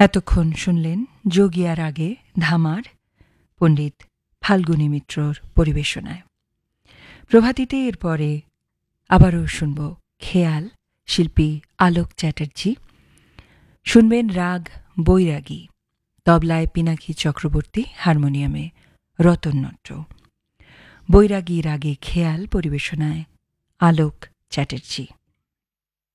এতক্ষণ শুনলেন যোগিয়ার আগে ধামার পণ্ডিত ফাল্গুনী মিত্রর পরিবেশনায়। প্রভাতীতে এরপরে আবারও শুনব খেয়াল, শিল্পী আলোক চ্যাটার্জি। শুনবেন রাগ বৈরাগী, তবলায় পিনাকি চক্রবর্তী, হারমোনিয়ামে রতন নট্ট। বৈরাগী রাগে খেয়াল পরিবেশনায় আলোক চ্যাটার্জি।